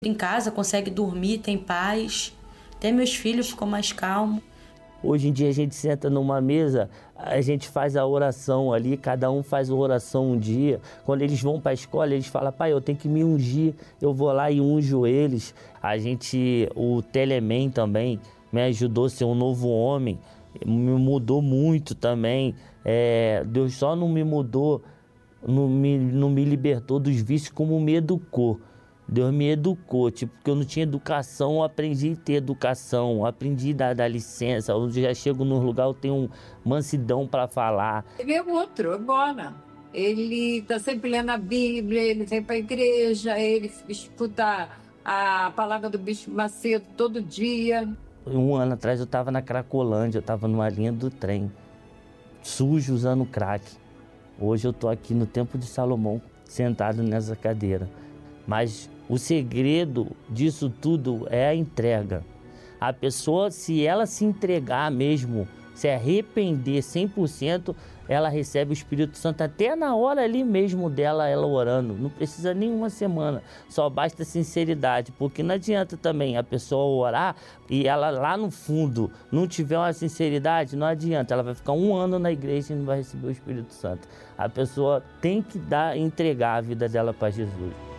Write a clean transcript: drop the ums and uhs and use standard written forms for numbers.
Em casa, consegue dormir, tem paz. Até meus filhos ficam mais calmos. Hoje em dia a gente senta numa mesa, a gente faz a oração ali, cada um faz a oração um dia. Quando eles vão para a escola, eles falam: pai, eu tenho que me ungir, eu vou lá e unjo eles. O Teleman também me ajudou a ser um novo homem, me mudou muito também. Deus só não me mudou, não me libertou dos vícios, como me educou. Deus me educou, porque eu não tinha educação, eu aprendi a ter educação, aprendi a dar licença. Eu já chego num lugar, eu tenho mansidão para falar. Ele é outro, agora. Ele está sempre lendo a Bíblia, ele vem para a igreja, ele escuta a palavra do Bispo Macedo todo dia. Um ano atrás eu estava na Cracolândia, eu estava numa linha do trem, sujo, usando crack. Hoje eu estou aqui no Templo de Salomão, sentado nessa cadeira. Mas o segredo disso tudo é a entrega. A pessoa, se ela se entregar mesmo, se arrepender 100%, ela recebe o Espírito Santo até na hora ali mesmo dela, ela orando. Não precisa nenhuma semana, só basta sinceridade, porque não adianta também a pessoa orar e ela lá no fundo não tiver uma sinceridade, não adianta, ela vai ficar 1 ano na igreja e não vai receber o Espírito Santo. A pessoa tem que entregar a vida dela para Jesus.